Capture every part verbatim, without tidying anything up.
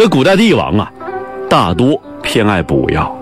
这古代帝王啊，大多偏爱补药，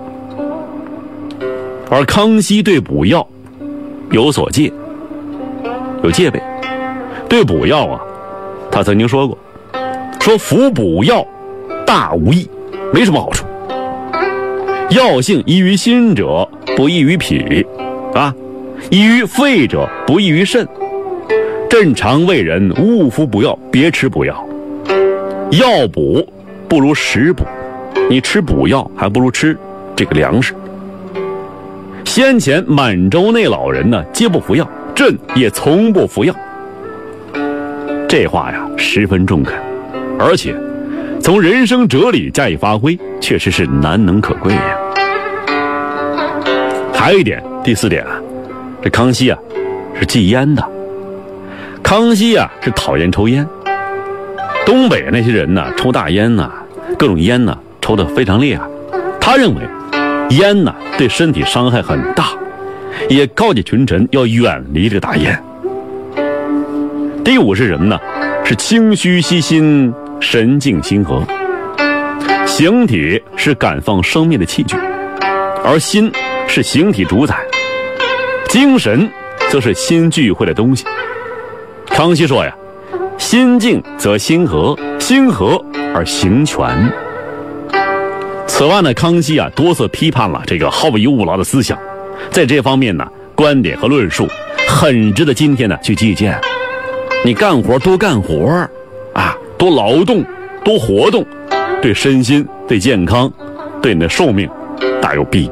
而康熙对补药有所戒，有戒备。对补药啊，他曾经说过，说服补药大无益，没什么好处。药性宜于心者，不宜于脾啊；宜于肺者，不宜于肾。正常为人，勿服补药，别吃补药。药补不如食补，你吃补药还不如吃这个粮食。先前满洲内老人呢，皆不服药，朕也从不服药。这话呀，十分中肯，而且从人生哲理加以发挥，确实是难能可贵呀。还有一点，第四点啊，这康熙啊是忌烟的。康熙啊是讨厌抽烟，东北那些人呢，抽大烟呢，各种烟呢，抽得非常厉害。他认为烟呢对身体伤害很大，也告诫群臣要远离这个大烟。第五是什么呢？是清虚息心，神静心和。形体是感放生命的器具，而心是形体主宰，精神则是心聚会的东西。康熙说呀，心静则心和，心和而形全。此外呢，康熙啊多次批判了这个好逸恶劳的思想，在这方面呢，观点和论述很值得今天呢去借鉴。你干活多干活啊，多劳动，多活动，对身心、对健康、对你的寿命大有裨益。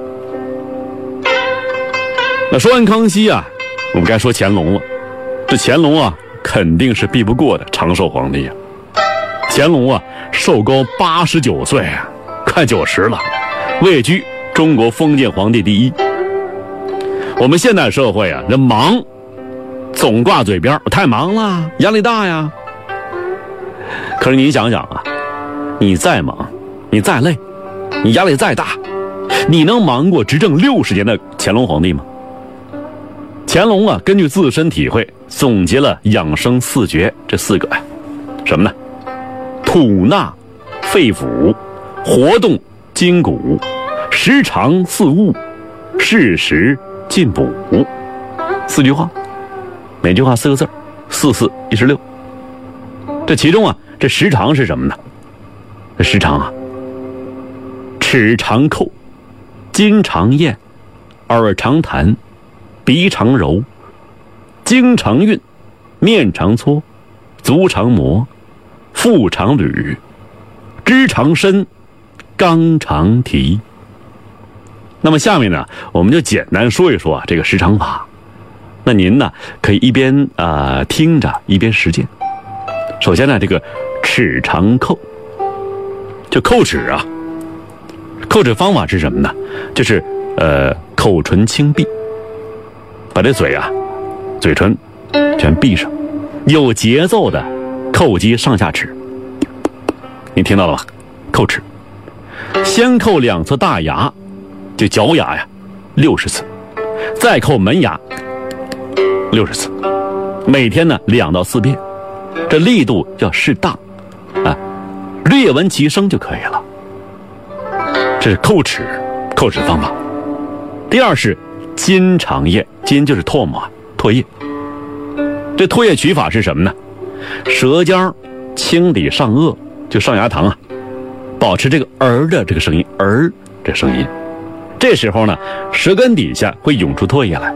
那说完康熙啊，我们该说乾隆了。这乾隆啊，肯定是避不过的长寿皇帝啊。乾隆啊，寿高八十九岁啊，快九十了，位居中国封建皇帝第一。我们现代社会啊，人忙总挂嘴边，太忙了，压力大呀。可是你想想啊，你再忙，你再累，你压力再大，你能忙过执政六十年的乾隆皇帝吗？乾隆啊，根据自身体会总结了养生四诀，这四个呀，什么呢？吐纳肺腑，活动筋骨，时常四物，适时进补。四句话，每句话四个字，四四一十六。这其中啊，这时常是什么呢？这时常啊，齿常叩，筋常咽，耳常弹，鼻常揉，经常运，面常搓，足常磨，腹常捋，肢常伸，肛常提。那么下面呢，我们就简单说一说啊这个时常法。那您呢，可以一边啊、呃、听着一边实践。首先呢，这个齿常叩，就叩齿啊。叩齿方法是什么呢？就是呃口唇轻闭，把这嘴啊嘴唇全闭上，有节奏的叩击上下齿。你听到了吧？叩齿，先叩两侧大牙，就角牙呀，六十次，再叩门牙六十次，每天呢两到四遍，这力度要适当啊，略闻其声就可以了。这是叩齿，叩齿方法。第二是筋常咽，筋就是唾沫啊，唾液。这唾液取法是什么呢？舌尖轻抵上颚，就上牙膛啊，保持这个儿的这个声音，儿这声音。这时候呢，舌根底下会涌出唾液来。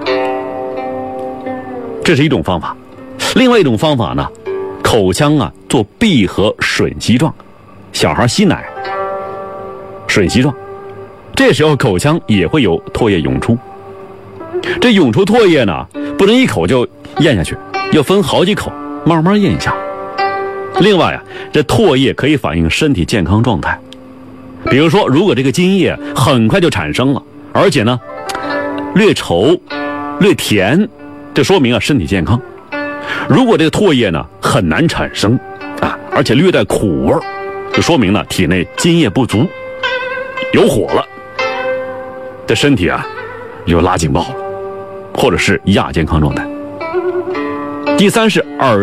这是一种方法。另外一种方法呢，口腔啊做闭合吮吸状，小孩吸奶吮吸状，这时候口腔也会有唾液涌出。这涌出唾液呢，不能一口就咽下去，要分好几口慢慢咽下。另外啊，这唾液可以反映身体健康状态。比如说，如果这个津液很快就产生了，而且呢略稠略甜，这说明啊身体健康。如果这个唾液呢很难产生啊，而且略带苦味，就说明呢体内津液不足，有火了，这身体啊有拉警报，或者是亚健康状态。第三是耳